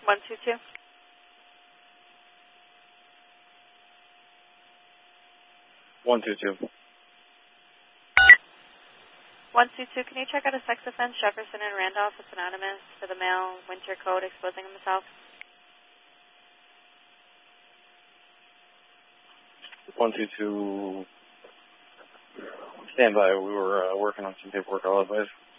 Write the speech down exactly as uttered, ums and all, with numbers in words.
one two two. one two two. one two two, can you check out a sex offense, Jefferson and Randolph? It's anonymous for the male, winter coat, exposing himself. one two two, stand by. We were uh, working on some paperwork. I'll advise.